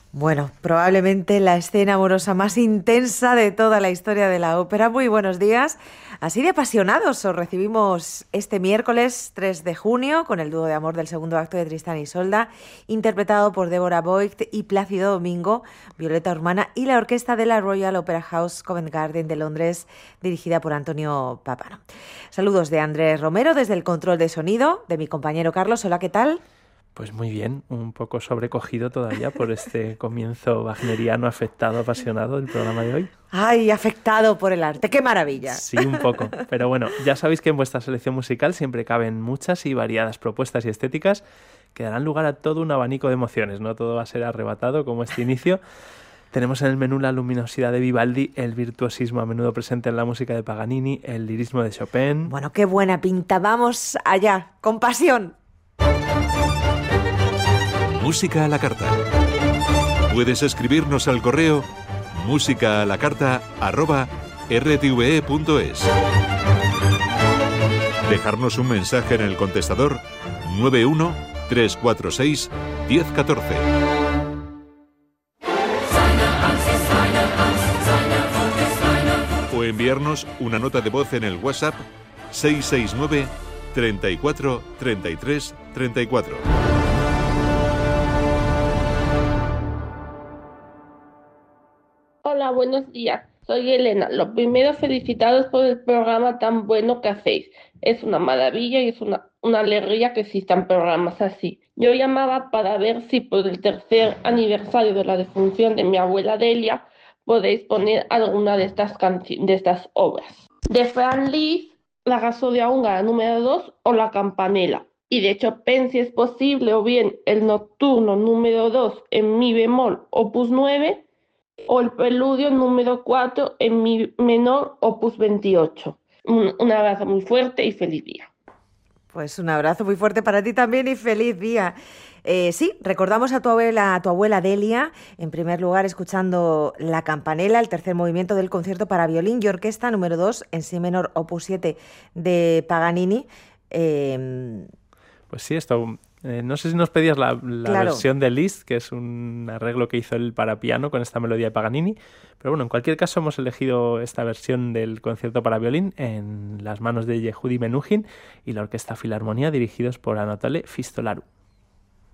Bueno, probablemente la escena amorosa más intensa de toda la historia de la ópera. Muy buenos días. Así de apasionados os recibimos este miércoles 3 de junio con el dúo de amor del segundo acto de Tristán y Isolda, interpretado por Deborah Voigt y Plácido Domingo, Violeta Urmana y la orquesta de la Royal Opera House Covent Garden de Londres, dirigida por Antonio Papano. Saludos de Andrés Romero desde el control de sonido, de mi compañero Carlos. Hola, ¿qué tal? Pues muy bien, un poco sobrecogido todavía por este comienzo wagneriano, afectado, apasionado del programa de hoy. ¡Ay, afectado por el arte! ¡Qué maravilla! Sí, un poco. Pero bueno, ya sabéis que en vuestra selección musical siempre caben muchas y variadas propuestas y estéticas que darán lugar a todo un abanico de emociones. No todo va a ser arrebatado como este inicio. Tenemos en el menú la luminosidad de Vivaldi, el virtuosismo a menudo presente en la música de Paganini, el lirismo de Chopin. Bueno, qué buena pinta. Vamos allá, con pasión. Música a la carta. Puedes escribirnos al correo musicalacarta@rtve.es. Dejarnos un mensaje en el contestador 91 346 1014. O enviarnos una nota de voz en el WhatsApp 669 34 33 34. Hola, buenos días. Soy Elena. Lo primero, felicitaros por el programa tan bueno que hacéis. Es una maravilla y es una alegría que existan programas así. Yo llamaba para ver si por el tercer aniversario de la defunción de mi abuela Delia podéis poner alguna de estas obras. De Franz Liszt, la Rapsodia húngara número 2 o la Campanella. Y de Chopin, si es posible, o bien el Nocturno número 2 en mi bemol, opus 9, o el Preludio número 4 en mi menor, opus 28. Un abrazo muy fuerte y feliz día. Pues un abrazo muy fuerte para ti también y feliz día. Sí, recordamos a tu abuela Delia, en primer lugar escuchando la Campanella, el tercer movimiento del concierto para violín y orquesta número 2 en si menor, opus 7 de Paganini. Pues sí, esto... no sé si nos pedías la Claro. versión de Liszt, que es un arreglo que hizo él para piano con esta melodía de Paganini, pero bueno, en cualquier caso hemos elegido esta versión del concierto para violín en las manos de Yehudi Menuhin y la Orquesta Filarmonía, dirigidos por Anatole Fistolaru.